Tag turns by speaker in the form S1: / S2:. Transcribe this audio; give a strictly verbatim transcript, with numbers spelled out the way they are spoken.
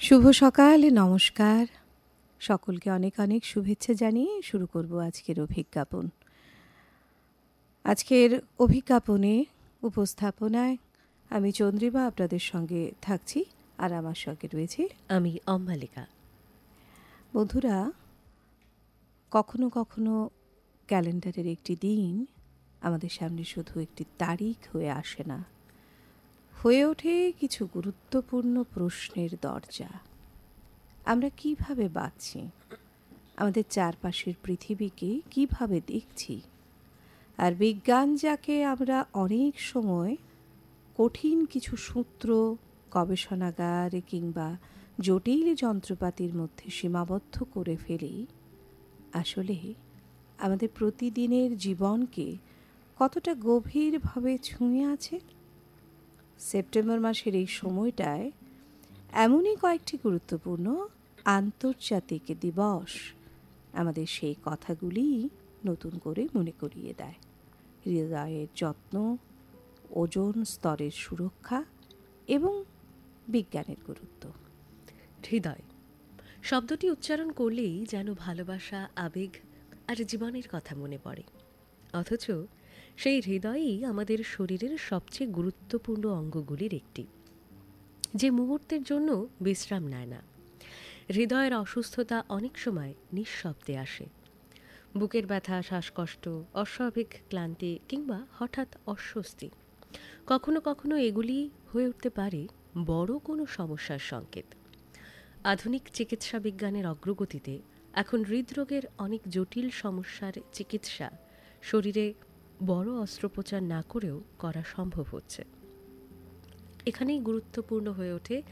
S1: শুভ সকাল, নমস্কার। সকলকে অনেক অনেক শুভেচ্ছা জানিয়ে শুরু করব আজকের অভিজ্ঞাপন। আজকের অভিজ্ঞাপনে উপস্থাপনায় আমি চন্দ্রিমা আপনাদের সঙ্গে থাকছি, আর আমার সঙ্গে রয়েছে
S2: আমি অম্বালিকা।
S1: বন্ধুরা, কখনো কখনো ক্যালেন্ডারের একটি দিন আমাদের সামনে শুধু একটি তারিখ হয়ে আসে না, হয়ে ওঠে কিছু গুরুত্বপূর্ণ প্রশ্নের দরজা। আমরা কিভাবে বাঁচছি, আমাদের চারপাশের পৃথিবীকে কিভাবে দেখছি, আর বিজ্ঞান যাকে আমরা অনেক সময় কঠিন কিছু সূত্র, গবেষণাগার কিংবা জটিল যন্ত্রপাতির মধ্যে সীমাবদ্ধ করে ফেলি, আসলে আমাদের প্রতিদিনের জীবনকে কতটা গভীরভাবে ছুঁয়ে আছে। সেপ্টেম্বর মাসের এই সময়টায় এমনই কয়েকটি গুরুত্বপূর্ণ আন্তর্জাতিক দিবস আমাদের সেই কথাগুলি নতুন করে মনে করিয়ে দেয়। হৃদয়ের যত্ন, ওজোন স্তরের সুরক্ষা এবং বিজ্ঞানের গুরুত্ব।
S2: হৃদয় শব্দটি উচ্চারণ করলেই যেন ভালোবাসা, আবেগ আর জীবনের কথা মনে পড়ে। অথচ সেই হৃদয়ই আমাদের শরীরের সবচেয়ে গুরুত্বপূর্ণ অঙ্গগুলির একটি, যে মুহূর্তের জন্য বিশ্রাম নেয় না। হৃদয়ের অসুস্থতা অনেক সময় নিঃশব্দে আসে। বুকের ব্যথা, শ্বাসকষ্ট, অস্বাভাবিক ক্লান্তি কিংবা হঠাৎ অস্বস্তি, কখনো কখনো এগুলি হয়ে উঠতে পারে বড় কোনো সমস্যার সংকেত। আধুনিক চিকিৎসা বিজ্ঞানের অগ্রগতিতে এখন হৃদরোগের অনেক জটিল সমস্যার চিকিৎসা শরীরে বড় অস্ত্রোপচার না করেও করা সম্ভব হচ্ছে। এখানেই গুরুত্বপূর্ণ হয়ে ওঠে